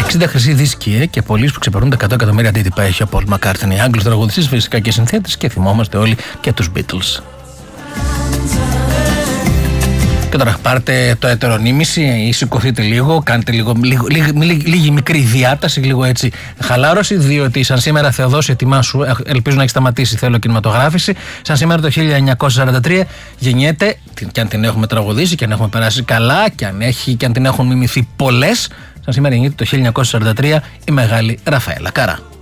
60 χρυσή δίσκη και πωλήσεις που ξεπερνούν τα 100 εκατομμύρια αντίτυπα έχει ο Πολ Μακκάρτνι. Άγγλος τραγουδιστής, φυσικά και συνθέτης, και θυμόμαστε όλοι και τους Beatles. Και τώρα πάρτε το ετερονίμηση ή σηκωθείτε λίγο, κάντε λίγη μικρή διάταση, λίγο έτσι χαλάρωση, διότι σαν σήμερα Θεοδόση, ετοιμάσου, ελπίζω να έχει σταματήσει, θέλω κινηματογράφηση. Σαν σήμερα το 1943 γεννιέται, και αν την έχουμε τραγουδήσει και αν έχουμε περάσει καλά και αν την έχουν μιμηθεί πολλές, σαν σήμερα γεννιέται το 1943 η μεγάλη Ραφαέλα Καρά.